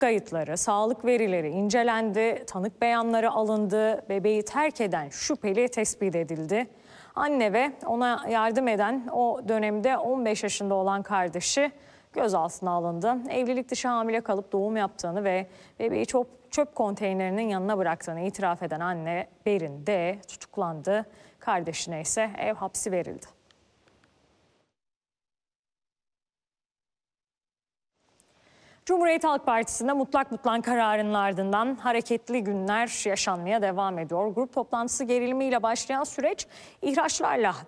kayıtları, sağlık verileri incelendi, tanık beyanları alındı, bebeği terk eden şüpheli tespit edildi. Anne ve ona yardım eden o dönemde 15 yaşında olan kardeşi gözaltına alındı. Evlilik dışı hamile kalıp doğum yaptığını ve bebeği çöp konteynerinin yanına bıraktığını itiraf eden anne Berin D. tutuklandı. Kardeşine ise ev hapsi verildi. Cumhuriyet Halk Partisi'nde mutlak kararının ardından hareketli günler yaşanmaya devam ediyor. Grup toplantısı gerilimiyle başlayan süreç ihraçlarla